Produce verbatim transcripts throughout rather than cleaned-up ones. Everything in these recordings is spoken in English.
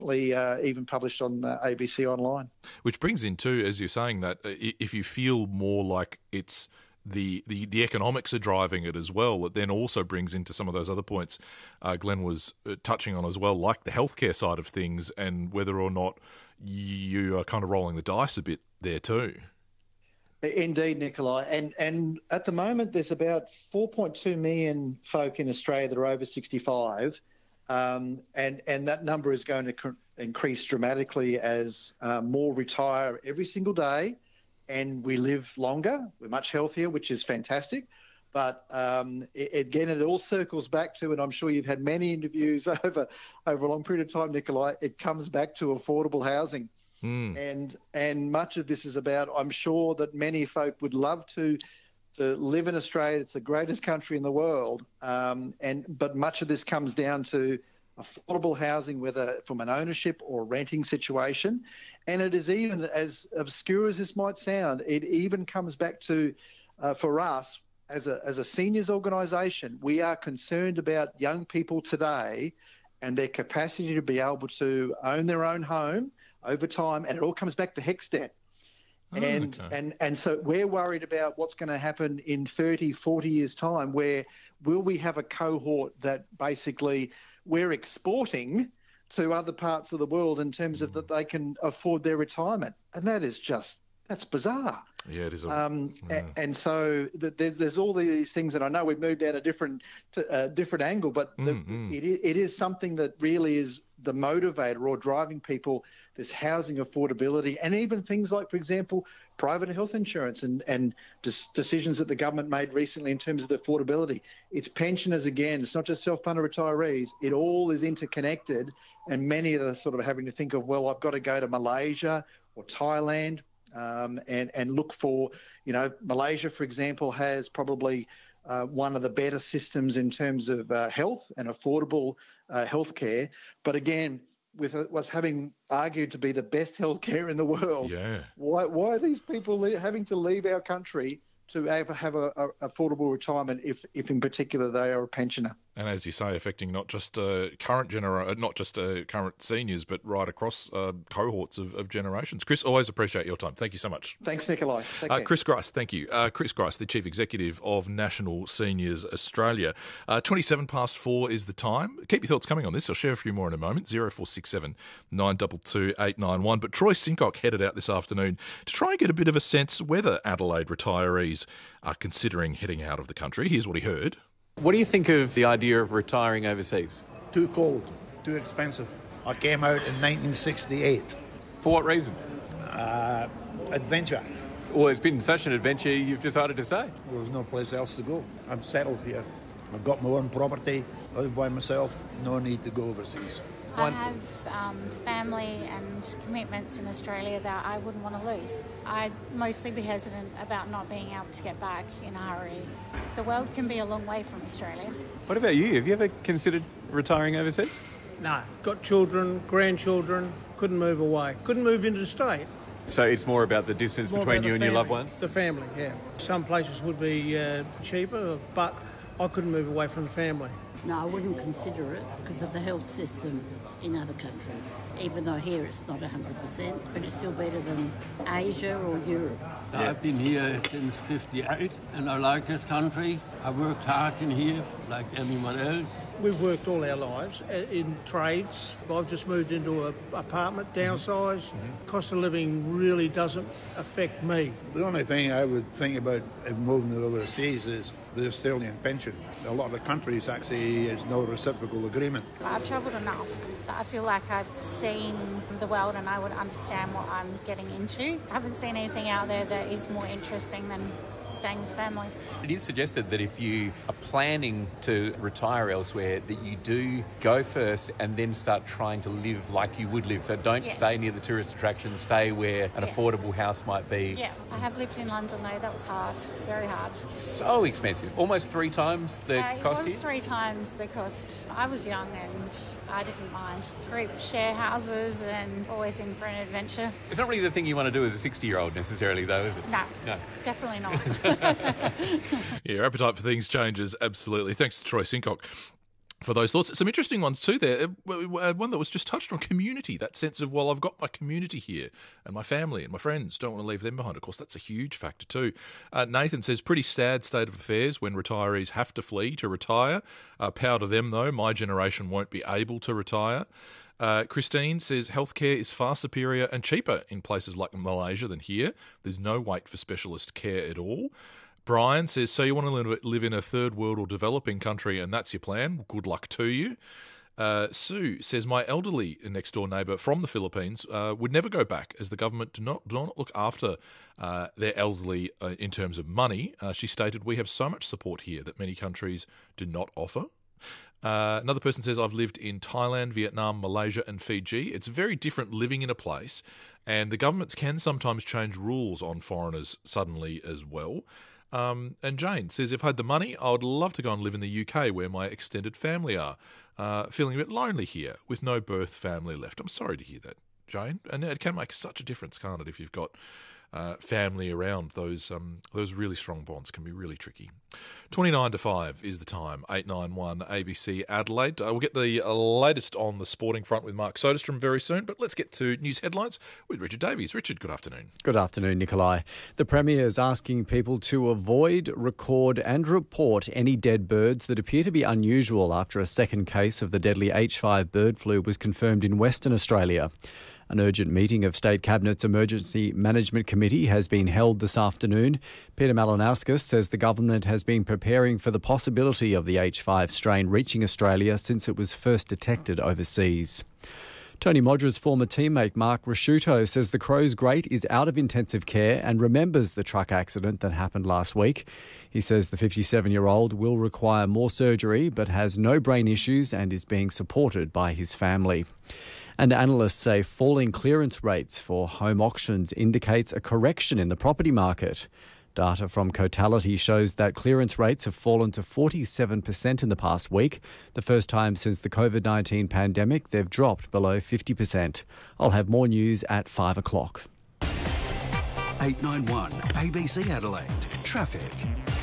Uh, even published on uh, A B C Online. Which brings in too, as you're saying that, uh, if you feel more like it's the, the, the economics are driving it as well, it then also brings into some of those other points uh, Glenn was uh, touching on as well, like the healthcare side of things and whether or not you are kind of rolling the dice a bit there too. Indeed, Nikolai. And and at the moment, there's about four point two million folk in Australia that are over sixty-five. Um, and, and that number is going to cr- increase dramatically as uh, more retire every single day and we live longer. We're much healthier, which is fantastic. But um, it, again, it all circles back to, and I'm sure you've had many interviews over, over a long period of time, Nikolai, it comes back to affordable housing. Mm. And, and much of this is about, I'm sure that many folk would love to to live in Australia. It's the greatest country in the world. Um, and but much of this comes down to affordable housing, whether from an ownership or renting situation. And it is even, as obscure as this might sound, it even comes back to, uh, for us, as a, as a seniors organisation, we are concerned about young people today and their capacity to be able to own their own home over time. And it all comes back to HECS debt. Oh, and, okay. and and so we're worried about what's going to happen in thirty, forty years' time, where will we have a cohort that basically we're exporting to other parts of the world in terms of that they can afford their retirement. And that is just, that's bizarre. Yeah, it is. A, um, yeah. and, and so the, the, there's all these things, and I know we've moved down a different to, uh, different angle, but the, mm-hmm. it, it is something that really is the motivator or driving people, this housing affordability, and even things like, for example, private health insurance and, and des- decisions that the government made recently in terms of the affordability. It's pensioners again, it's not just self-funded retirees, it all is interconnected, and many of us sort of having to think of, well, I've got to go to Malaysia or Thailand, Um, and, and look for, you know, Malaysia, for example, has probably uh, one of the better systems in terms of uh, health and affordable uh, healthcare. But again, with what's having argued to be the best healthcare in the world, yeah. why why are these people le- having to leave our country to have, have a, a affordable retirement if, if in particular they are a pensioner? And as you say, affecting not just uh, current genera, not just uh, current seniors, but right across uh, cohorts of, of generations. Chris, always appreciate your time. Thank you so much. Thanks, Nikolai. Uh, Chris Grice, thank you. Uh, Chris Grice, the Chief Executive of National Seniors Australia. Uh, twenty-seven past four is the time. Keep your thoughts coming on this. I'll share a few more in a moment. zero four six seven, nine two two, eight nine one. But Troy Sincock headed out this afternoon to try and get a bit of a sense whether Adelaide retirees are considering heading out of the country. Here's what he heard. What do you think of the idea of retiring overseas? Too cold, too expensive. I came out in nineteen sixty-eight. For what reason? Uh, adventure. Well, it's been such an adventure you've decided to stay. There's no place else to go. I'm settled here. I've got my own property, I live by myself, no need to go overseas. I have um, family and commitments in Australia that I wouldn't want to lose. I'd mostly be hesitant about not being able to get back in a hurry. The world can be a long way from Australia. What about you? Have you ever considered retiring overseas? No. Got children, grandchildren, couldn't move away. Couldn't move into the state. So it's more about the distance more between you and family, your loved ones? The family, yeah. Some places would be uh, cheaper, but I couldn't move away from the family. No, I wouldn't consider it because of the health system in other countries. Even though here it's not one hundred percent, but it's still better than Asia or Europe. Yeah. I've been here since fifty-eight and I like this country. I worked hard in here like anyone else. We've worked all our lives in trades. I've just moved into an apartment, downsized. Mm-hmm. Cost of living really doesn't affect me. The only thing I would think about if moving overseas is the Australian pension. A lot of the countries actually is no reciprocal agreement. I've travelled enough that I feel like I've seen the world and I would understand what I'm getting into. I haven't seen anything out there that is more interesting than staying with family. It is suggested that if you are planning to retire elsewhere, that you do go first and then start trying to live like you would live. So don't yes. stay near the tourist attractions, stay where an yeah. affordable house might be. Yeah, I have lived in London though, that was hard, very hard. So expensive, almost three times the uh, cost It was here? three times the cost. I was young and I didn't mind. Group share houses and always in for an adventure. It's not really the thing you want to do as a sixty-year-old necessarily though, is it? No, no. definitely not. Yeah, your appetite for things changes, absolutely. Thanks to Troy Sincock. for those thoughts. Some interesting ones too there. One that was just touched on, community, that sense of, well, I've got my community here and my family and my friends, don't want to leave them behind. Of course, that's a huge factor too. Uh, Nathan says, pretty sad state of affairs when retirees have to flee to retire. Uh, power to them though, my generation won't be able to retire. Uh, Christine says, healthcare is far superior and cheaper in places like Malaysia than here. There's no wait for specialist care at all. Brian says, so you want to live in a third world or developing country and that's your plan? Good luck to you. Uh, Sue says, my elderly next door neighbour from the Philippines uh, would never go back as the government do not, do not look after uh, their elderly uh, in terms of money. Uh, she stated, we have so much support here that many countries do not offer. Uh, another person says, I've lived in Thailand, Vietnam, Malaysia and Fiji. It's very different living in a place, and the governments can sometimes change rules on foreigners suddenly as well. Um, and Jane says, if I had the money, I would love to go and live in the U K where my extended family are. Uh, feeling a bit lonely here with no birth family left. I'm sorry to hear that, Jane. And it can make such a difference, can't it, if you've got uh, family around. Those um, those really strong bonds can be really tricky. twenty-nine to five is the time, eight nine one A B C Adelaide. Uh, we'll get the uh, latest on the sporting front with Mark Soderstrom very soon, but let's get to news headlines with Richard Davies. Richard, good afternoon. Good afternoon, Nikolai. The Premier is asking people to avoid, record and report any dead birds that appear to be unusual after a second case of the deadly H five bird flu was confirmed in Western Australia. An urgent meeting of State Cabinet's Emergency Management Committee has been held this afternoon. Peter Malinauskas says the government has been preparing for the possibility of the H five strain reaching Australia since it was first detected overseas. Tony Modra's former teammate Mark Rasciuto says the Crows great is out of intensive care and remembers the truck accident that happened last week. He says the fifty-seven-year-old will require more surgery but has no brain issues and is being supported by his family. And analysts say falling clearance rates for home auctions indicates a correction in the property market. Data from Cotality shows that clearance rates have fallen to forty-seven percent in the past week. The first time since the COVID nineteen pandemic, they've dropped below fifty percent. I'll have more news at five o'clock. eight nine one A B C Adelaide. Traffic.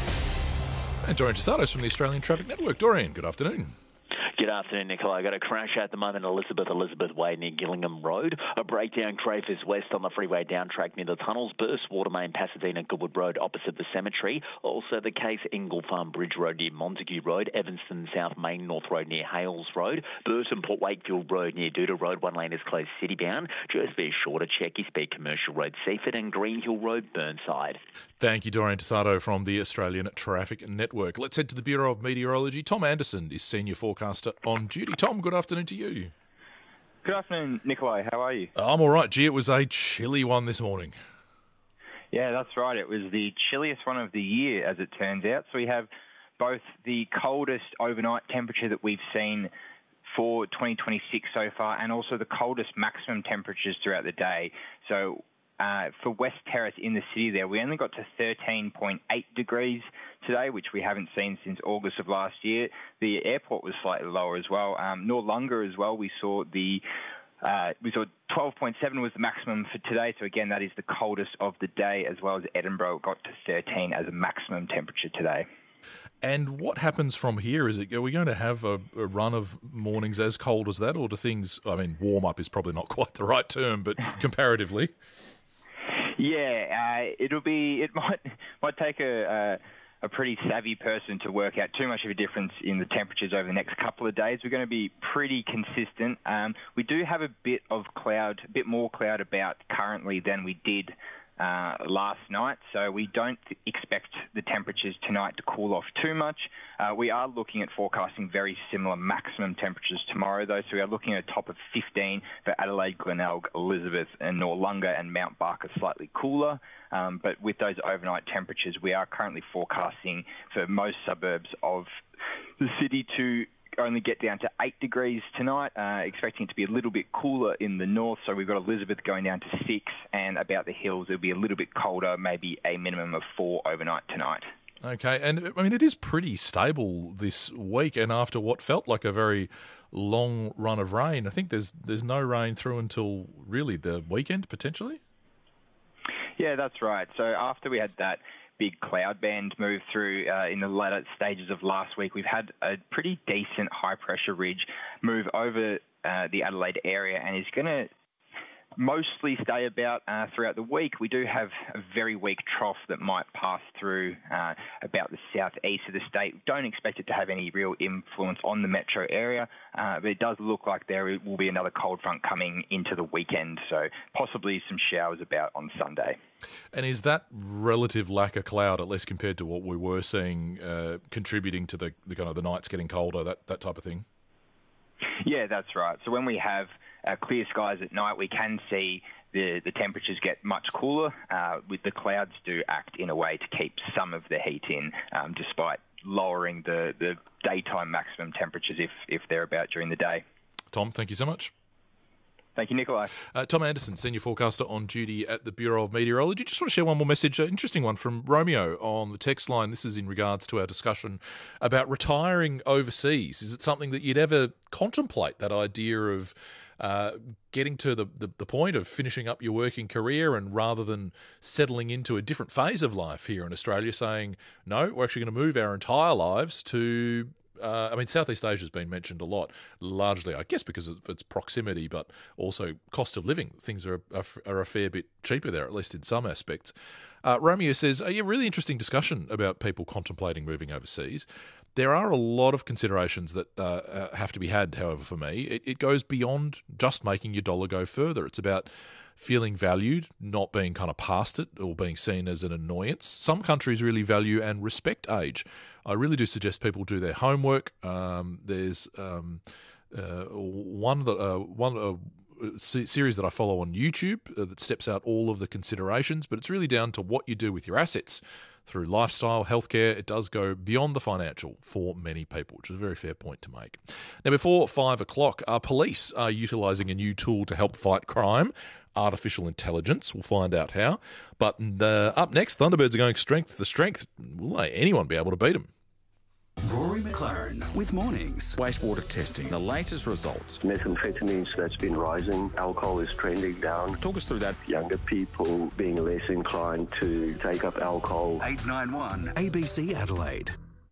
And Dorian Tasados from the Australian Traffic Network. Dorian, good afternoon. Good afternoon, Nicola. I got a crash at the moment, Elizabeth Elizabeth Way near Gillingham Road. A breakdown, Crafers West on the freeway down track near the tunnels. Burst Water Main, Pasadena, Goodwood Road opposite the cemetery. Also the case, Ingle Farm Bridge Road near Montague Road. Evanston South Main North Road near Hales Road. Burton Port Wakefield Road near Duda Road. One lane is closed city bound. Just be sure to check your speed Commercial Road, Seaford and Green Hill Road, Burnside. Thank you, Dorian Tasato from the Australian Traffic Network. Let's head to the Bureau of Meteorology. Tom Anderson is Senior Forecaster on duty. Tom, good afternoon to you. Good afternoon, Nikolai. How are you? I'm all right. Gee, it was a chilly one this morning. Yeah, that's right. It was the chilliest one of the year, as it turns out. So we have both the coldest overnight temperature that we've seen for twenty twenty-six so far, and also the coldest maximum temperatures throughout the day. So Uh, for West Terrace in the city there, we only got to thirteen point eight degrees today, which we haven't seen since August of last year. The airport was slightly lower as well. Um, Noarlunga as well, we saw the uh, we saw twelve point seven was the maximum for today. So again, that is the coldest of the day, as well as Edinburgh got to thirteen as a maximum temperature today. And what happens from here? Is it, are we going to have a, a run of mornings as cold as that, or do things, I mean, warm up is probably not quite the right term, but comparatively? Yeah, uh, it'll be. It might might take a, a a pretty savvy person to work out too much of a difference in the temperatures over the next couple of days. We're going to be pretty consistent. Um, we do have a bit of cloud, a bit more cloud about currently than we did uh, last night. So we don't expect the temperatures tonight to cool off too much. Uh, we are looking at forecasting very similar maximum temperatures tomorrow, though. So we are looking at a top of fifteen for Adelaide, Glenelg, Elizabeth and Noarlunga, and Mount Barker slightly cooler. Um, but with those overnight temperatures, we are currently forecasting for most suburbs of the city to only get down to eight degrees tonight, uh, expecting it to be a little bit cooler in the north. So we've got Elizabeth going down to six, and about the hills it'll be a little bit colder, maybe a minimum of four overnight tonight. Okay, and I mean, it is pretty stable this week, and after what felt like a very long run of rain, I think there's there's no rain through until really the weekend, potentially? Yeah, that's right. So after we had that big cloud band move through uh, in the latter stages of last week. We've had a pretty decent high-pressure ridge move over uh, the Adelaide area and is going to mostly stay about uh, throughout the week. We do have a very weak trough that might pass through uh, about the southeast of the state. Don't expect it to have any real influence on the metro area, uh, but it does look like there will be another cold front coming into the weekend, so possibly some showers about on Sunday. And is that relative lack of cloud, at least compared to what we were seeing, uh, contributing to the, the kind of the nights getting colder, that, that type of thing? Yeah, that's right. So when we have uh, clear skies at night, we can see the, the temperatures get much cooler. Uh, with the clouds do act in a way to keep some of the heat in, um, despite lowering the, the daytime maximum temperatures if, if they're about during the day. Tom, thank you so much. Thank you, Nikolai. Uh, Tom Anderson, Senior Forecaster on duty at the Bureau of Meteorology. Just want to share one more message, an interesting one from Romeo on the text line. This is in regards to our discussion about retiring overseas. Is it something that you'd ever contemplate, that idea of uh, getting to the, the, the point of finishing up your working career and rather than settling into a different phase of life here in Australia, saying, no, we're actually going to move our entire lives to... Uh, I mean, Southeast Asia has been mentioned a lot, largely, I guess, because of its proximity, but also cost of living. Things are, are, are a fair bit cheaper there, at least in some aspects. Uh, Romeo says, a really interesting discussion about people contemplating moving overseas. There are a lot of considerations that uh, uh, have to be had, however, for me. It, it goes beyond just making your dollar go further. It's about feeling valued, not being kind of past it or being seen as an annoyance. Some countries really value and respect age. I really do suggest people do their homework. Um, there's um, uh, one that uh, one uh, series that I follow on YouTube uh, that steps out all of the considerations, but it's really down to what you do with your assets through lifestyle, healthcare. It does go beyond the financial for many people, which is a very fair point to make. Now, before five o'clock, our police are utilising a new tool to help fight crime. Artificial intelligence. We'll find out how. But uh, up next, Thunderbirds are going strength to strength. Will anyone be able to beat them? Rory McLaren with Mornings. Wastewater testing, the latest results. Methamphetamines, that's been rising. Alcohol is trending down. Talk us through that. Younger people being less inclined to take up alcohol. eight nine one A B C Adelaide.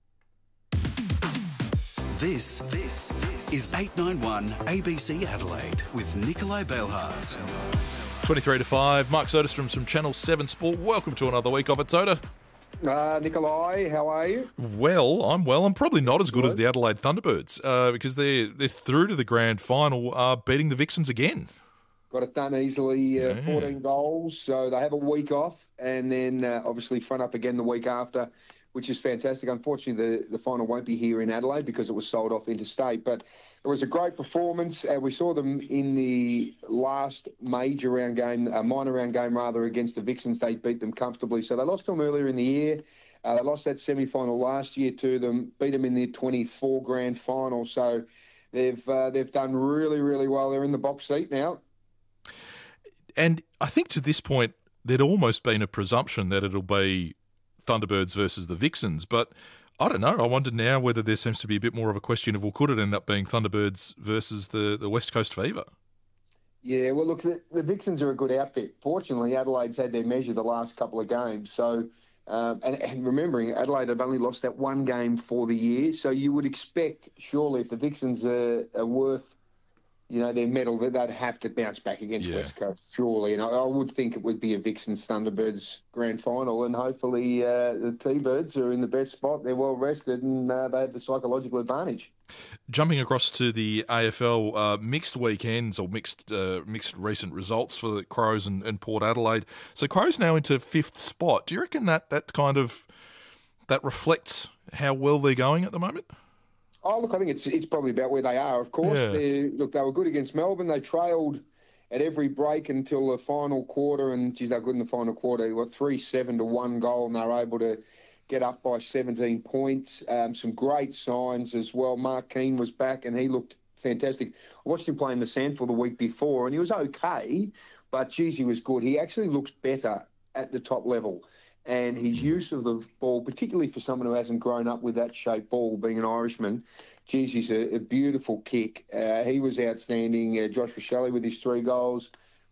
This, this, this is eight nine one A B C Adelaide with Nikolai Belhards. twenty-three to five. Mark Soderstrom from Channel seven Sport. Welcome to another week of it, Soda. Uh, Nikolai, how are you? Well, I'm well. I'm probably not as good, good. as the Adelaide Thunderbirds uh, because they're, they're through to the grand final, uh, beating the Vixens again. Got it done easily, uh, yeah. fourteen goals. So they have a week off and then uh, obviously front up again the week after, which is fantastic. Unfortunately, the, the final won't be here in Adelaide because it was sold off interstate. But it was a great performance. Uh, we saw them in the last major round game, a minor round game rather, against the Vixens. They beat them comfortably. So they lost to them earlier in the year. Uh, they lost that semi-final last year to them, beat them in the twenty-four grand final. So they've uh, they've done really, really well. They're in the box seat now. And I think to this point, there'd almost been a presumption that it'll be Thunderbirds versus the Vixens, but I don't know. I wonder now whether there seems to be a bit more of a question of, well, could it end up being Thunderbirds versus the, the West Coast Fever? Yeah, well, look, the, the Vixens are a good outfit. Fortunately, Adelaide's had their measure the last couple of games. So, um, and, and remembering, Adelaide have only lost that one game for the year. So you would expect, surely, if the Vixens are, are worth, you know, their medal, that they'd have to bounce back against yeah. West Coast, surely. And I, I would think it would be a Vixens Thunderbirds grand final, and hopefully uh, the T-Birds are in the best spot. They're well rested, and uh, they have the psychological advantage. Jumping across to the A F L, uh, mixed weekends or mixed uh, mixed recent results for the Crows and, and Port Adelaide. So Crows now into fifth spot. Do you reckon that that kind of that reflects how well they're going at the moment? Oh, look, I think it's it's probably about where they are, of course. Yeah. Look, they were good against Melbourne. They trailed at every break until the final quarter, and, geez, they were good in the final quarter. They were three seven to one goal, and they were able to get up by seventeen points. Um, some great signs as well. Mark Keane was back, and he looked fantastic. I watched him play in the Sandford the week before, and he was okay, but, geez, he was good. He actually looks better at the top level. And his use of the ball, particularly for someone who hasn't grown up with that shaped ball, being an Irishman, geez, he's a, a beautiful kick. Uh, he was outstanding. Uh, Josh Shelley with his three goals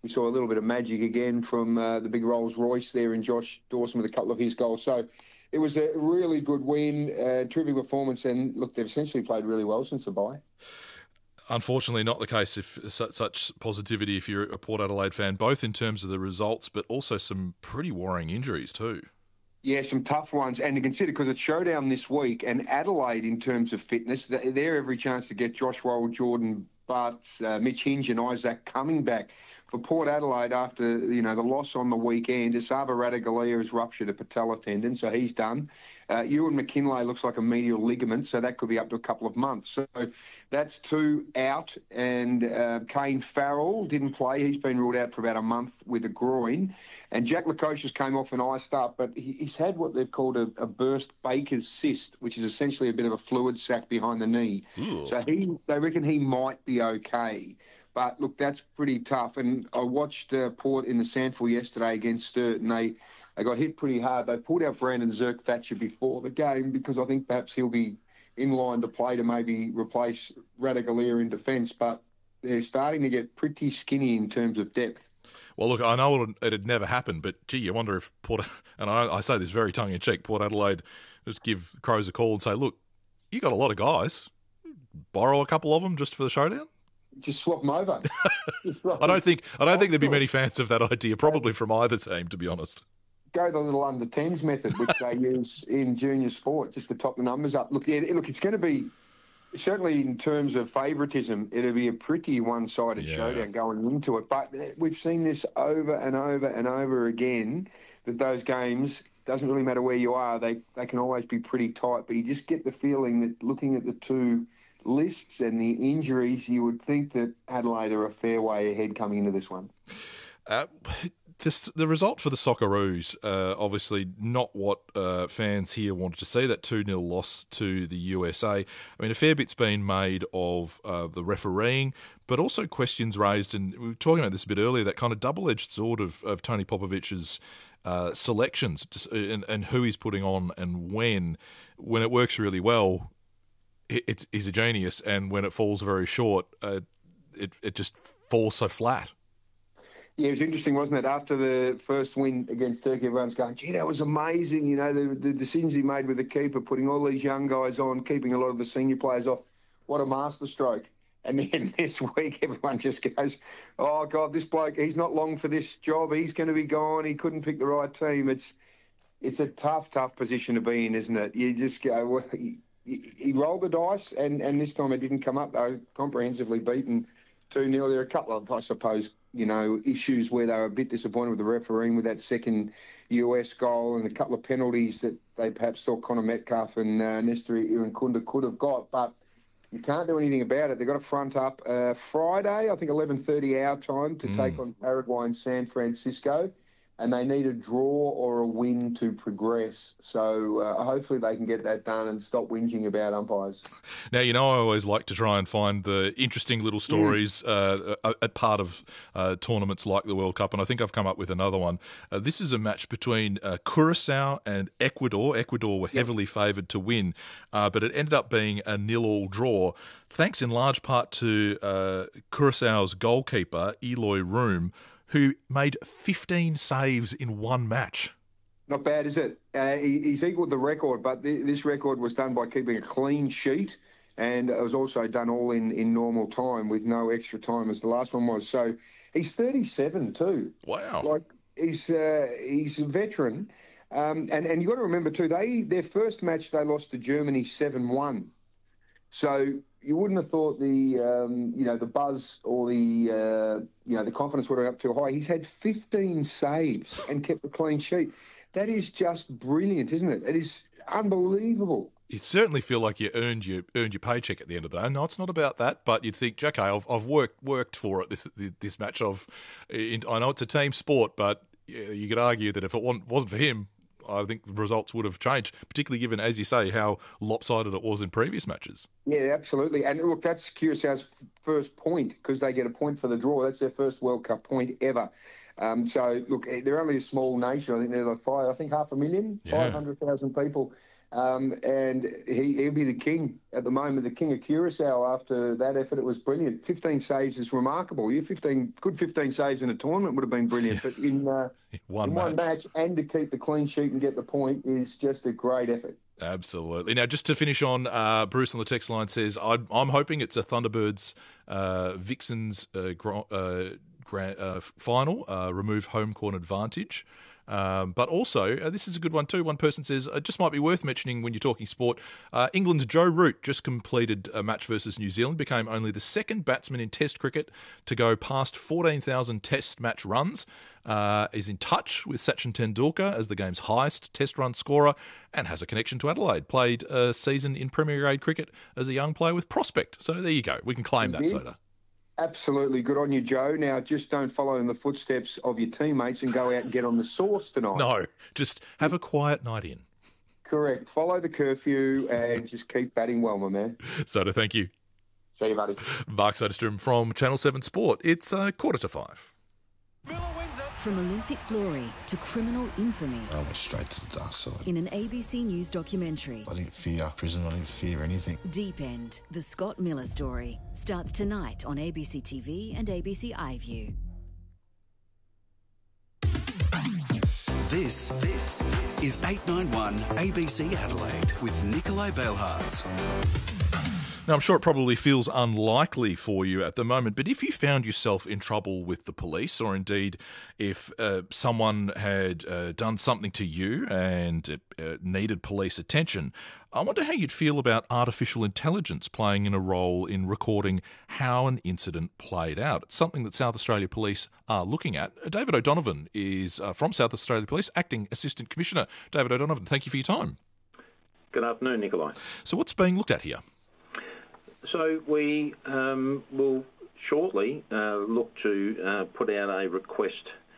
We saw a little bit of magic again from uh, the big Rolls Royce there in Josh Dawson with a couple of his goals. So it was a really good win, uh, terrific performance, and look, they've essentially played really well since the bye. Unfortunately, not the case if such positivity if you're a Port Adelaide fan, both in terms of the results, but also some pretty worrying injuries too. Yeah, some tough ones. And to consider, because it's showdown this week, and Adelaide, in terms of fitness, they're every chance to get Josh Roll, Jordan Butts, uh, Mitch Hinge and Isaac coming back. For Port Adelaide, after, you know, the loss on the weekend, Esava Ratugolea has ruptured a patella tendon, so he's done. Uh, Ewan McKinlay looks like a medial ligament, so that could be up to a couple of months. So that's two out. And uh, Kane Farrell didn't play. He's been ruled out for about a month with a groin. And Jack Lukosius came off an iced up, but he, he's had what they've called a, a burst Baker's cyst, which is essentially a bit of a fluid sac behind the knee. Ooh. So he, they reckon he might be okay. But, look, that's pretty tough. And I watched uh, Port in the Sandful yesterday against Sturt, and they, they got hit pretty hard. They pulled out Brandon Zerk-Thatcher before the game because I think perhaps he'll be in line to play to maybe replace Ratugolea in defence. But they're starting to get pretty skinny in terms of depth. Well, look, I know it had never happened, but, gee, you wonder if Port... And I, I say this very tongue-in-cheek, Port Adelaide just give Crows a call and say, look, you got a lot of guys. Borrow a couple of them just for the showdown? Just swap them over. swap I don't think I don't think there'd be many fans of that idea, probably from either team, to be honest. Go the little under tens method, which they use in junior sport, just to top the numbers up. Look, yeah, look, it's going to be, certainly in terms of favouritism, it'll be a pretty one-sided yeah. showdown going into it. But we've seen this over and over and over again, that those games, doesn't really matter where you are, they, they can always be pretty tight. But you just get the feeling that looking at the two lists and the injuries, you would think that Adelaide are a fair way ahead coming into this one. Uh, this, the result for the Socceroos, uh, obviously not what uh, fans here wanted to see, that two nil loss to the U S A. I mean, a fair bit's been made of uh, the refereeing, but also questions raised, and we were talking about this a bit earlier, that kind of double-edged sword of, of Tony Popovic's uh, selections and, and who he's putting on and when. When it works really well, It's he's a genius, and when it falls very short, uh, it it just falls so flat. Yeah, it was interesting, wasn't it? After the first win against Turkey, everyone's going, gee, that was amazing. You know, the, the decisions he made with the keeper, putting all these young guys on, keeping a lot of the senior players off. What a masterstroke. And then this week, everyone just goes, oh, God, this bloke, he's not long for this job. He's going to be gone. He couldn't pick the right team. It's it's a tough, tough position to be in, isn't it? You just go... Well, he, He rolled the dice, and, and this time it didn't come up. They were comprehensively beaten two nil. There are a couple of, I suppose, you know, issues where they were a bit disappointed with the refereeing with that second U S goal and a couple of penalties that they perhaps thought Connor Metcalf and uh, Nestor Irankunda could have got. But you can't do anything about it. They've got to front up uh, Friday, I think eleven thirty our time, to mm. take on Paraguay and San Francisco. And they need a draw or a win to progress. So uh, hopefully they can get that done and stop whinging about umpires. Now, you know, I always like to try and find the interesting little stories mm. uh, at part of uh, tournaments like the World Cup, and I think I've come up with another one. Uh, this is a match between uh, Curacao and Ecuador. Ecuador were heavily yep. favoured to win, uh, but it ended up being a nil-all draw, thanks in large part to uh, Curaçao's goalkeeper, Eloy Room, who made fifteen saves in one match. Not bad, is it? Uh, he, he's equalled the record, but th- this record was done by keeping a clean sheet, and it was also done all in, in normal time with no extra time as the last one was. So he's thirty-seven too. Wow. Like he's uh, he's a veteran. Um, and, and you've got to remember too, they their first match they lost to Germany seven one. So you wouldn't have thought the um, you know the buzz or the uh, you know the confidence would have been up too high. He's had fifteen saves and kept a clean sheet. That is just brilliant, isn't it? It is unbelievable. You certainly feel like you earned your earned your paycheck at the end of the day. No, it's not about that, but you'd think, okay, I've I've worked worked for it this this match. Of I know it's a team sport, but you could argue that if it wasn't for him, I think the results would have changed, particularly given, as you say, how lopsided it was in previous matches. Yeah, absolutely. And look, that's Curaçao's first point because they get a point for the draw. That's their first World Cup point ever. Um, so, look, they're only a small nation. I think they're like five, I think half a million, yeah. five hundred thousand people. Um, and he, he'll be the king at the moment, the king of Curacao. After that effort, it was brilliant. fifteen saves is remarkable. Yeah, fifteen good fifteen saves in a tournament would have been brilliant. But in, uh, one, in match. one match and to keep the clean sheet and get the point is just a great effort. Absolutely. Now, just to finish on, uh, Bruce on the text line says, I'm, I'm hoping it's a Thunderbirds uh, Vixens uh, gro- uh, grand, uh, final, uh, remove home court advantage. Um, but also, uh, this is a good one too. One person says, it just might be worth mentioning when you're talking sport, uh, England's Joe Root just completed a match versus New Zealand, became only the second batsman in Test cricket to go past fourteen thousand Test match runs, uh, is in touch with Sachin Tendulkar as the game's highest Test run scorer, and has a connection to Adelaide. Played a season in Premier Grade cricket as a young player with Prospect. So there you go. We can claim that, Soda. Absolutely. Good on you, Joe. Now, just don't follow in the footsteps of your teammates and go out and get on the sauce tonight. No, just have a quiet night in. Correct. Follow the curfew and just keep batting well, my man. Soda, thank you. See you, buddy. Mark Soderstrom from Channel seven Sport. It's uh, quarter to five. From Olympic glory to criminal infamy. I went straight to the dark side. In an A B C News documentary. I didn't fear prison, I didn't fear anything. Deep End, the Scott Miller story, starts tonight on A B C T V and A B C iView. This, this is eight nine one A B C Adelaide with Nikolai Belhards. Now, I'm sure it probably feels unlikely for you at the moment, but if you found yourself in trouble with the police, or indeed if uh, someone had uh, done something to you and it uh, needed police attention, I wonder how you'd feel about artificial intelligence playing in a role in recording how an incident played out. It's something that South Australia Police are looking at. David O'Donovan is uh, from South Australia Police, Acting Assistant Commissioner. David O'Donovan, thank you for your time. Good afternoon, Nikolai. So what's being looked at here? So we um, will shortly uh, look to uh, put out a request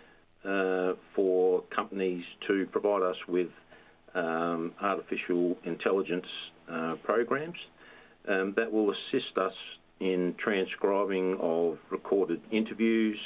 uh, for companies to provide us with um, artificial intelligence uh, programs um, that will assist us in transcribing of recorded interviews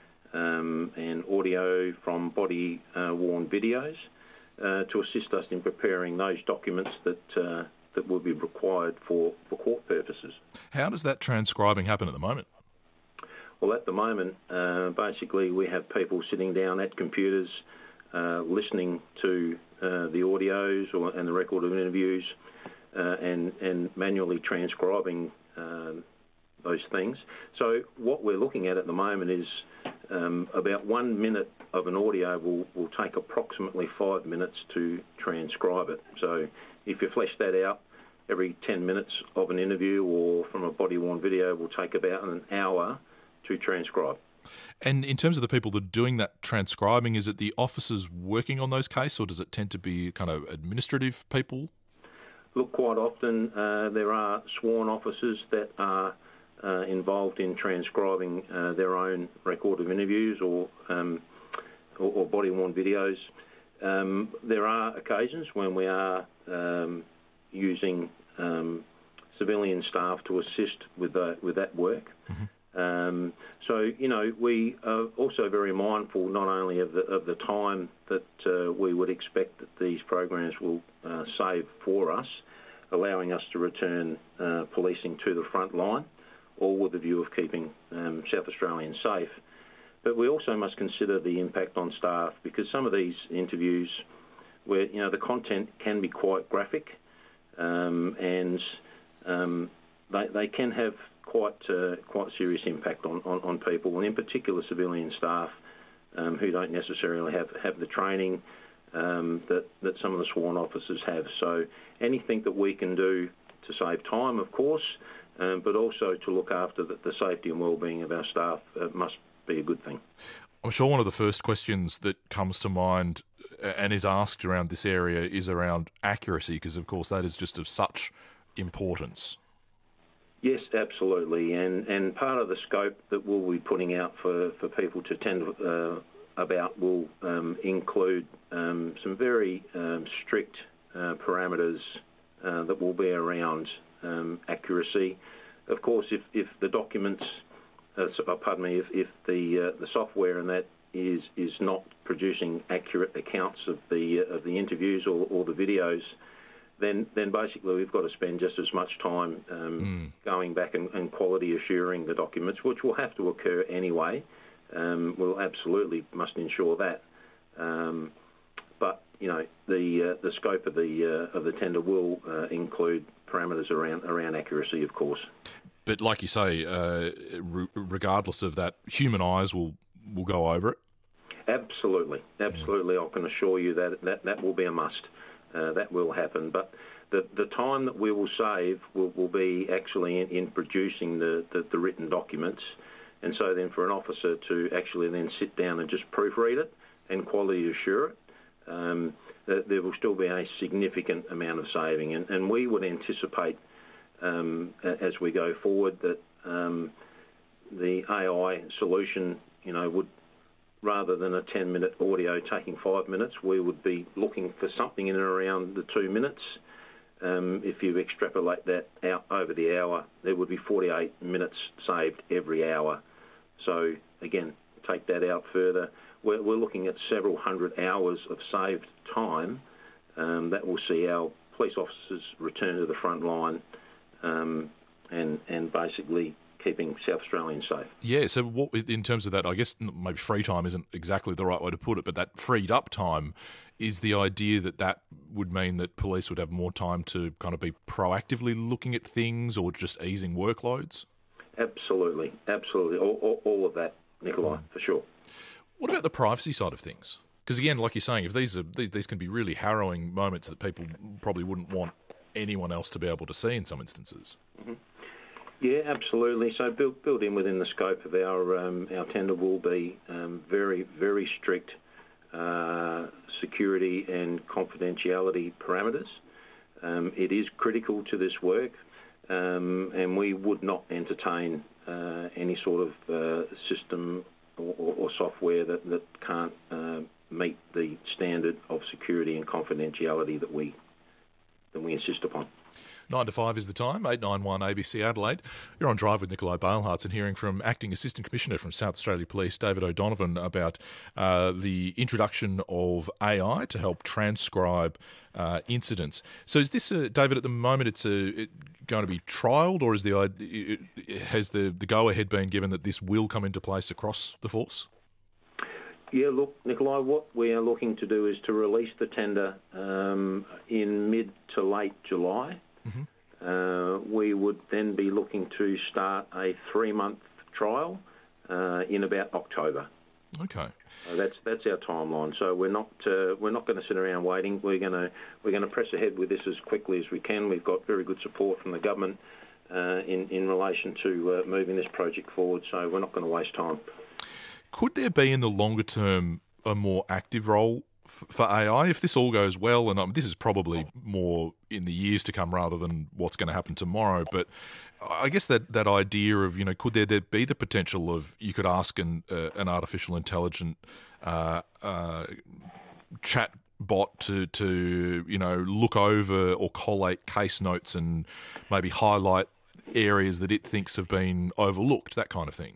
um, and audio from body-worn videos uh, to assist us in preparing those documents that uh, that will be required for, for court purposes. How does that transcribing happen at the moment? Well, at the moment, uh, basically we have people sitting down at computers uh, listening to uh, the audios or, and the record of interviews uh, and, and manually transcribing uh, those things. So what we're looking at at the moment is um, about one minute of an audio will, will take approximately five minutes to transcribe it. So if you flesh that out, every ten minutes of an interview or from a body-worn video will take about an hour to transcribe. And in terms of the people that are doing that transcribing, is it the officers working on those cases, or does it tend to be kind of administrative people? Look, quite often uh, there are sworn officers that are uh, involved in transcribing uh, their own record of interviews or, um, or, or body-worn videos. Um, there are occasions when we are um, using um, civilian staff to assist with the, with that work. Mm-hmm. Um, so, you know, we are also very mindful not only of the, of the time that uh, we would expect that these programs will uh, save for us, allowing us to return uh, policing to the front line, all with the view of keeping um, South Australians safe. But we also must consider the impact on staff, because some of these interviews where, you know, the content can be quite graphic um, and um, they, they can have quite uh, quite serious impact on, on, on people, and in particular civilian staff um, who don't necessarily have, have the training um, that, that some of the sworn officers have. So anything that we can do to save time, of course, um, but also to look after the, the safety and well-being of our staff uh, must be a good thing. I'm sure one of the first questions that comes to mind and is asked around this area is around accuracy, because of course that is just of such importance. Yes, absolutely, and and part of the scope that we'll be putting out for, for people to tend uh, about will um, include um, some very um, strict uh, parameters uh, that will be around um, accuracy. Of course, if, if the documents Uh, so, uh, pardon me, if, if the uh, the software and that is is not producing accurate accounts of the uh, of the interviews or, or the videos, then then basically we've got to spend just as much time um, mm. going back and, and quality assuring the documents, which will have to occur anyway. Um, we'll absolutely must ensure that. Um, but you know, the uh, the scope of the uh, of the tender will uh, include parameters around around accuracy, of course. But like you say, uh, re- regardless of that, human eyes will will go over it. Absolutely, absolutely. Yeah. I can assure you that that, that will be a must. Uh, that will happen. But the the time that we will save will, will be actually in, in producing the, the, the written documents. And so then for an officer to actually then sit down and just proofread it and quality assure it, um, th- there will still be a significant amount of saving. And, and we would anticipate um, as we go forward that um, the A I solution, you know, would, rather than a ten-minute audio taking five minutes, we would be looking for something in and around the two minutes. Um, if you extrapolate that out over the hour, there would be forty-eight minutes saved every hour. So, again, take that out further. We're, we're looking at several hundred hours of saved time um, that will see our police officers return to the front line um, and, and basically keeping South Australians safe. Yeah, so what, in terms of that, I guess maybe free time isn't exactly the right way to put it, but that freed up time is the idea that that would mean that police would have more time to kind of be proactively looking at things or just easing workloads? Absolutely, absolutely. All, all, all of that, Nikolai, for sure. What about the privacy side of things? Because again, like you're saying, if these are these, these can be really harrowing moments that people probably wouldn't want anyone else to be able to see in some instances. Mm-hmm. Yeah, absolutely. So built built in within the scope of our um, our tender will be um, very very strict uh, security and confidentiality parameters. Um, it is critical to this work, um, and we would not entertain uh, any sort of uh, system or, or software that that can't uh, meet the standard of security and confidentiality that we that we insist upon. Nine to five is the time, eight nine one A B C Adelaide. You're on Drive with Nikolai Balehartz and hearing from Acting Assistant Commissioner from South Australia Police, David O'Donovan, about uh, the introduction of A I to help transcribe uh, incidents. So is this, uh, David, at the moment it's a, it going to be trialled, or is the it, it, has the, the go-ahead been given that this will come into place across the force? Yeah, look, Nikolai, what we are looking to do is to release the tender um, in mid to late July. Mm-hmm. Uh, we would then be looking to start a three-month trial uh, in about October. Okay, so that's that's our timeline. So we're not uh, we're not going to sit around waiting. We're going to we're going to press ahead with this as quickly as we can. We've got very good support from the government uh, in in relation to uh, moving this project forward. So we're not going to waste time. Could there be in the longer term a more active role f- for A I if this all goes well? And um, this is probably more in the years to come rather than what's going to happen tomorrow. But I guess that, that idea of, you know, could there, there be the potential of you could ask an, uh, an artificial intelligent uh, uh, chat bot to, to, you know, look over or collate case notes and maybe highlight areas that it thinks have been overlooked, that kind of thing?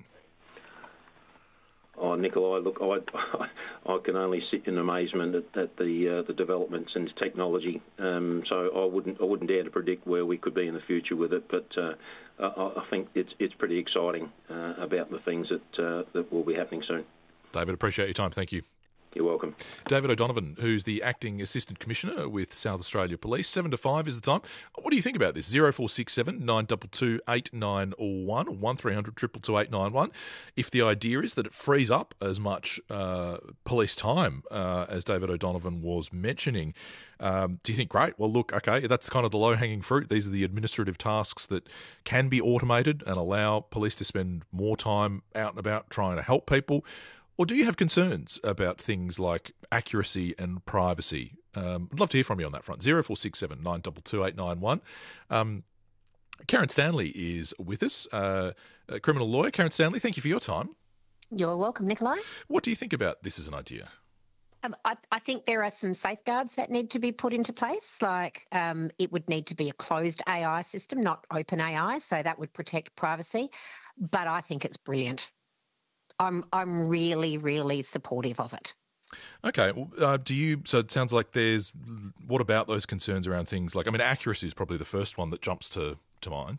Oh, Nikolai, look, I, I can only sit in amazement at, at the uh, the developments in technology. Um, so I wouldn't I wouldn't dare to predict where we could be in the future with it. But uh, I, I think it's it's pretty exciting uh, about the things that uh, that will be happening soon. David, appreciate your time. Thank you. You're welcome. David O'Donovan, who's the Acting Assistant Commissioner with South Australia Police. Seven to five is the time. What do you think about this? Zero four six seven nine two two eight nine one or one three hundred two two two eight nine one. If the idea is that it frees up as much uh, police time uh, as David O'Donovan was mentioning, um, do you think, great, well, look, okay, that's kind of the low-hanging fruit. These are the administrative tasks that can be automated and allow police to spend more time out and about trying to help people? Or do you have concerns about things like accuracy and privacy? Um, I'd love to hear from you on that front. Zero four six seven nine two two eight nine one. Um, Karen Stanley is with us, uh, a criminal lawyer. Karen Stanley, thank you for your time. You're welcome, Nikolai. What do you think about this as an idea? Um, I, I think there are some safeguards that need to be put into place, like um, it would need to be a closed A I system, not open A I, so that would protect privacy. But I think it's brilliant. I'm I'm really, really supportive of it. Okay. Well, uh, do you? So it sounds like there's. What about those concerns around things like? I mean, accuracy is probably the first one that jumps to to mind.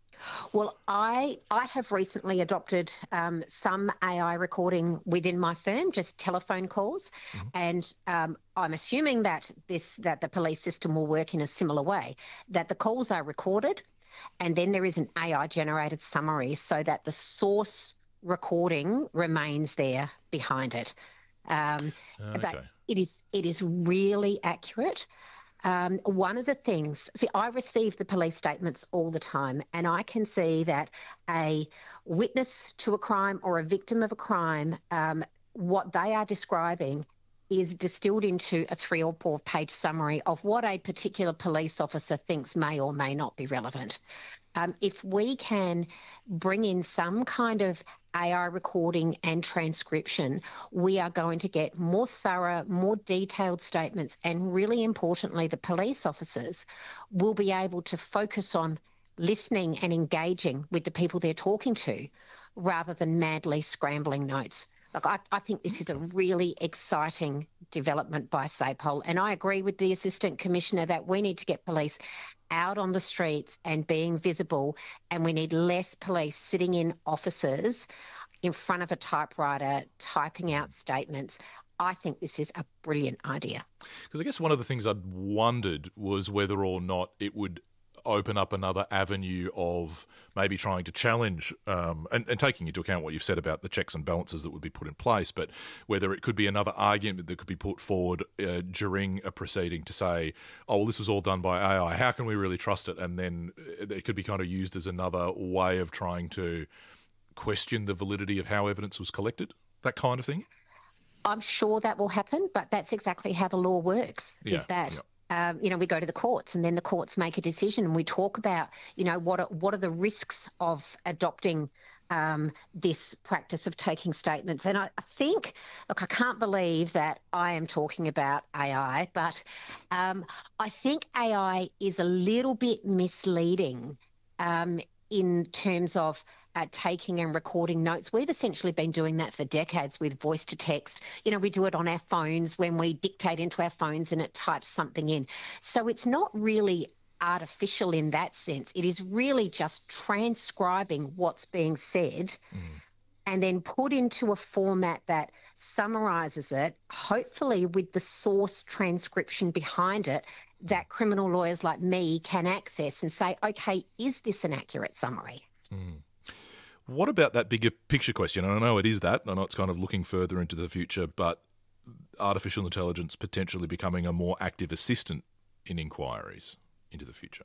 Well, I I have recently adopted um, some A I recording within my firm, just telephone calls, mm-hmm. and um, I'm assuming that this that the police system will work in a similar way, that the calls are recorded, and then there is an A I-generated summary so that the source recording remains there behind it. Um, okay. That it is it is really accurate. Um, one of the things, see, I receive the police statements all the time, and I can see that a witness to a crime or a victim of a crime, um, what they are describing is distilled into a three or four page summary of what a particular police officer thinks may or may not be relevant. Um, if we can bring in some kind of A I recording and transcription, we are going to get more thorough, more detailed statements, and really importantly, the police officers will be able to focus on listening and engaging with the people they're talking to rather than madly scrambling notes. Look, I, I think this is a really exciting development by SAPOL, and I agree with the Assistant Commissioner that we need to get police out on the streets and being visible, and we need less police sitting in offices in front of a typewriter typing out statements. I think this is a brilliant idea. Because I guess one of the things I'd wondered was whether or not it would open up another avenue of maybe trying to challenge, um, and, and taking into account what you've said about the checks and balances that would be put in place, but whether it could be another argument that could be put forward uh, during a proceeding to say, oh, well, this was all done by A I, how can we really trust it? And then it could be kind of used as another way of trying to question the validity of how evidence was collected, that kind of thing. I'm sure that will happen, but that's exactly how the law works, yeah, is that... Yeah. Um, you know, we go to the courts and then the courts make a decision, and we talk about, you know, what are, what are the risks of adopting um, this practice of taking statements. And I, I think, look, I can't believe that I am talking about A I, but um, I think A I is a little bit misleading um, in terms of uh, taking and recording notes. We've essentially been doing that for decades with voice to text. You know, we do it on our phones when we dictate into our phones and it types something in. So it's not really artificial in that sense. It is really just transcribing what's being said mm. and then put into a format that summarises it, hopefully with the source transcription behind it, that criminal lawyers like me can access and say, okay, is this an accurate summary? Mm. What about that bigger picture question? And I know it is that, I know it's kind of looking further into the future, but artificial intelligence potentially becoming a more active assistant in inquiries into the future.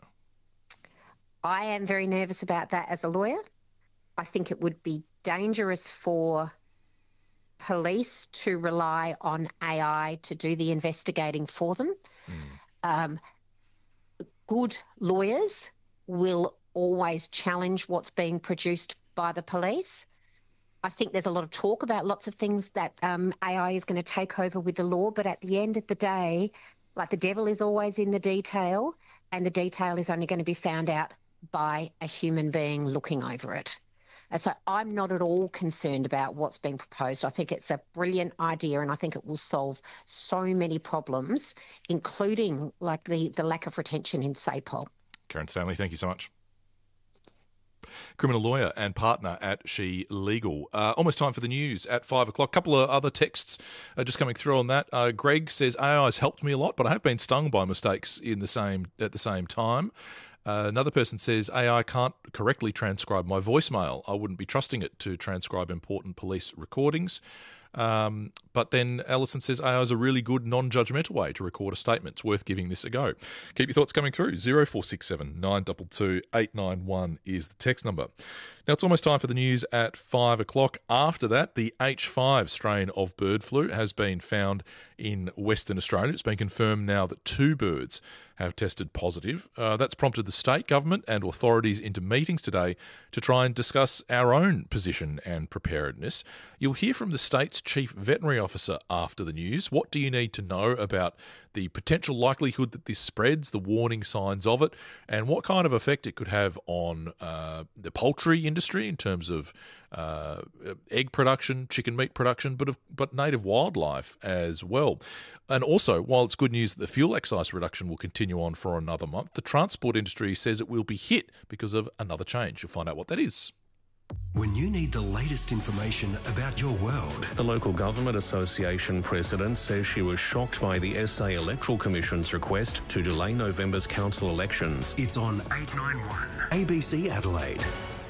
I am very nervous about that as a lawyer. I think it would be dangerous for police to rely on A I to do the investigating for them. Mm. Um, good lawyers will always challenge what's being produced by the police. I think there's a lot of talk about lots of things that um, A I is going to take over with the law, but at the end of the day, like, the devil is always in the detail, and the detail is only going to be found out by a human being looking over it. And so I'm not at all concerned about what's being proposed. I think it's a brilliant idea, and I think it will solve so many problems, including like the, the lack of retention in SAPOL. Karen Stanley, thank you so much. Criminal lawyer and partner at She Legal. Uh, almost time for the news at five o'clock. A couple of other texts uh, just coming through on that. Uh, Greg says, A I has helped me a lot, but I have been stung by mistakes in the same at the same time. Uh, another person says, A I can't correctly transcribe my voicemail. I wouldn't be trusting it to transcribe important police recordings. Um, but then Alison says A I is a really good non-judgmental way to record a statement. It's worth giving this a go. Keep your thoughts coming through. zero four six seven nine two two eight nine one is the text number. Now, it's almost time for the news at five o'clock. After that, the H five strain of bird flu has been found in Western Australia. It's been confirmed now that two birds have tested positive. Uh, that's prompted the state government and authorities into meetings today to try and discuss our own position and preparedness. You'll hear from the state's Chief Veterinary Officer after the news. What do you need to know about the potential likelihood that this spreads, the warning signs of it, and what kind of effect it could have on uh, the poultry industry in terms of uh, egg production, chicken meat production, but of, but native wildlife as well. And also, while it's good news that the fuel excise reduction will continue on for another month, the transport industry says it will be hit because of another change. You'll find out what that is. When you need the latest information about your world. The Local Government Association president says she was shocked by the S A Electoral Commission's request to delay November's council elections. It's on eight ninety-one A B C Adelaide.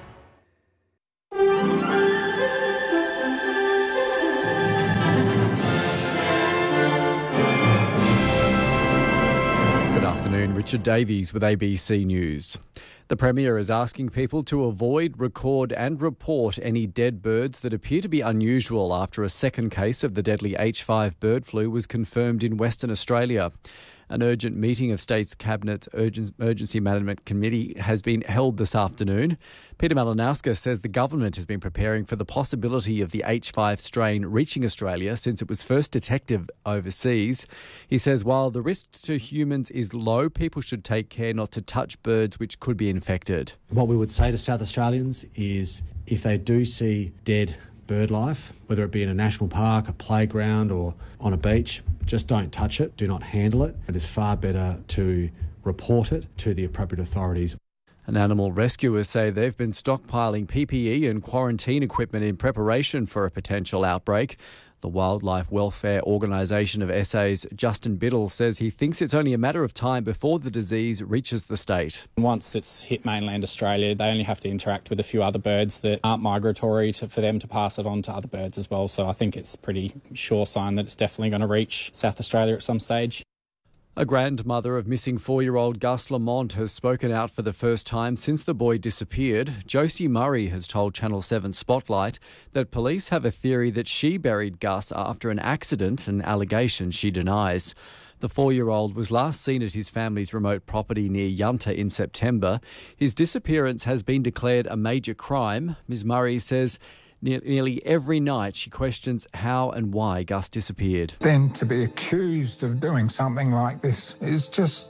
Good afternoon, Richard Davies with A B C News. The Premier is asking people to avoid, record and report any dead birds that appear to be unusual after a second case of the deadly H five bird flu was confirmed in Western Australia. An urgent meeting of State's Cabinet Emergency Management Committee has been held this afternoon. Peter Malinowska says the government has been preparing for the possibility of the H five strain reaching Australia since it was first detected overseas. He says while the risk to humans is low, people should take care not to touch birds which could be infected. What we would say to South Australians is if they do see dead bird life, whether it be in a national park, a playground or on a beach, just don't touch it, do not handle it. It is far better to report it to the appropriate authorities. And animal rescuers say they've been stockpiling P P E and quarantine equipment in preparation for a potential outbreak. The Wildlife Welfare Organisation of S A's Justin Biddle says he thinks it's only a matter of time before the disease reaches the state. Once it's hit mainland Australia, they only have to interact with a few other birds that aren't migratory to, for them to pass it on to other birds as well. So I think it's a pretty sure sign that it's definitely going to reach South Australia at some stage. A grandmother of missing four-year-old Gus Lamont has spoken out for the first time since the boy disappeared. Josie Murray has told Channel seven Spotlight that police have a theory that she buried Gus after an accident, an allegation she denies. The four-year-old was last seen at his family's remote property near Yunta in September. His disappearance has been declared a major crime. Miz Murray says nearly every night she questions how and why Gus disappeared. Then to be accused of doing something like this is just...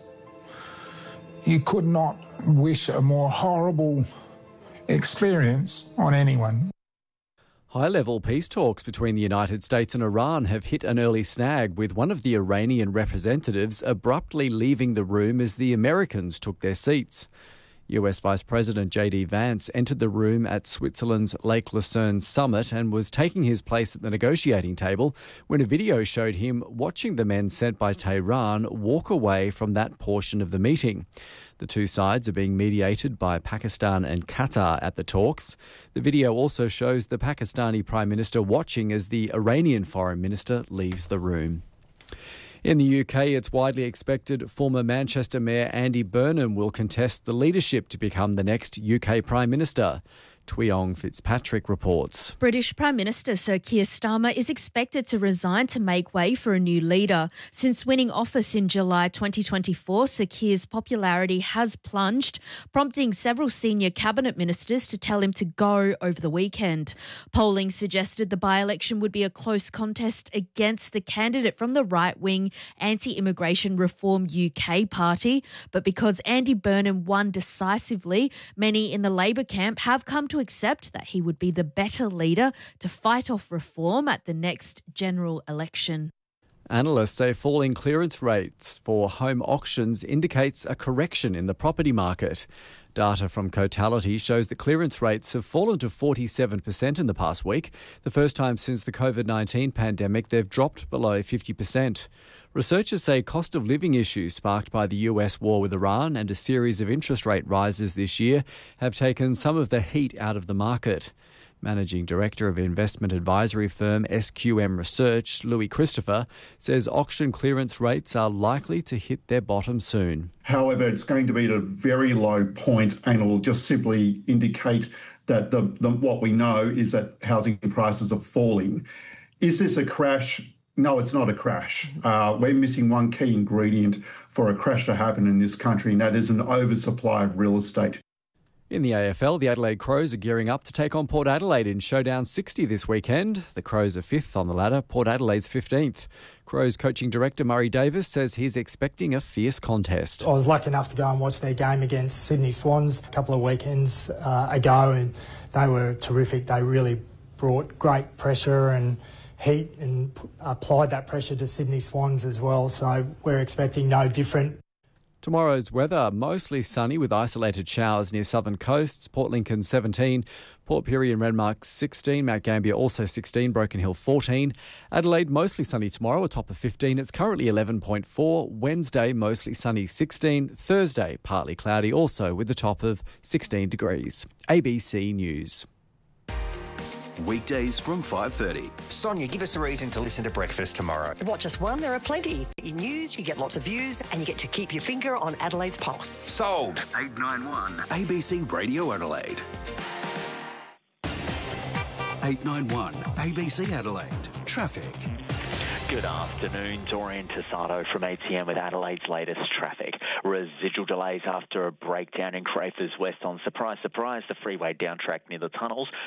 You could not wish a more horrible experience on anyone. High-level peace talks between the United States and Iran have hit an early snag, with one of the Iranian representatives abruptly leaving the room as the Americans took their seats. U S Vice President J D Vance entered the room at Switzerland's Lake Lucerne summit and was taking his place at the negotiating table when a video showed him watching the men sent by Tehran walk away from that portion of the meeting. The two sides are being mediated by Pakistan and Qatar at the talks. The video also shows the Pakistani Prime Minister watching as the Iranian Foreign Minister leaves the room. In the U K, it's widely expected former Manchester Mayor Andy Burnham will contest the leadership to become the next U K Prime Minister. Tweong Fitzpatrick reports. British Prime Minister Sir Keir Starmer is expected to resign to make way for a new leader. Since winning office in July twenty twenty-four, Sir Keir's popularity has plunged, prompting several senior cabinet ministers to tell him to go over the weekend. Polling suggested the by-election would be a close contest against the candidate from the right-wing Anti-Immigration Reform U K party, but because Andy Burnham won decisively, many in the Labor camp have come to to accept that he would be the better leader to fight off reform at the next general election. Analysts say falling clearance rates for home auctions indicates a correction in the property market. Data from Cotality shows that clearance rates have fallen to forty-seven percent in the past week, the first time since the COVID nineteen pandemic they've dropped below fifty percent. Researchers say cost of living issues sparked by the U S war with Iran and a series of interest rate rises this year have taken some of the heat out of the market. Managing Director of investment advisory firm S Q M Research, Louis Christopher, says auction clearance rates are likely to hit their bottom soon. However, it's going to be at a very low point and it will just simply indicate that the, the what we know is that housing prices are falling. Is this a crash? No, it's not a crash. Uh, we're missing one key ingredient for a crash to happen in this country, and that is an oversupply of real estate. In the A F L, the Adelaide Crows are gearing up to take on Port Adelaide in Showdown sixty this weekend. The Crows are fifth on the ladder, Port Adelaide's fifteenth. Crows coaching director Murray Davis says he's expecting a fierce contest. I was lucky enough to go and watch their game against Sydney Swans a couple of weekends uh, ago, and they were terrific. They really brought great pressure and heat and p- applied that pressure to Sydney Swans as well, so we're expecting no different. Tomorrow's weather, mostly sunny with isolated showers near southern coasts. Port Lincoln seventeen, Port Pirie and Renmark sixteen, Mount Gambier also sixteen, Broken Hill fourteen. Adelaide mostly sunny tomorrow, a top of fifteen. It's currently eleven point four. Wednesday mostly sunny sixteen. Thursday partly cloudy also with a top of sixteen degrees. A B C News. Weekdays from five thirty. Sonia, give us a reason to listen to Breakfast tomorrow. Not just one, there are plenty. In news, you get lots of views and you get to keep your finger on Adelaide's pulse. Sold. eight nine one A B C Radio Adelaide. eight nine one A B C Adelaide. Traffic. Good afternoon, Dorian Tasato from A T M with Adelaide's latest traffic. Residual delays after a breakdown in Crafers West on Surprise Surprise, the freeway down track near the tunnels.